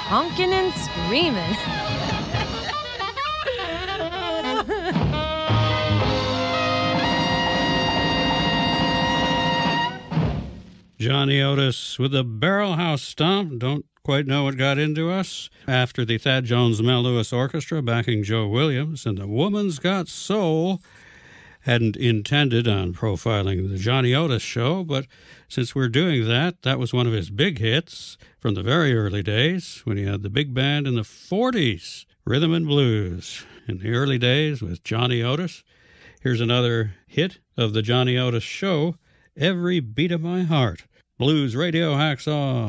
honking and screaming. Johnny Otis with the Barrel House Stomp. Don't quite know what got into us. After the Thad Jones Mel Lewis Orchestra backing Joe Williams and the Woman's Got Soul. Hadn't intended on profiling the Johnny Otis show, but since we're doing that, that was one of his big hits from the very early days when he had the big band in the 40s, Rhythm and Blues. In the early days with Johnny Otis, here's another hit of the Johnny Otis show, Every Beat of My Heart. Blues Radio Hacksaw.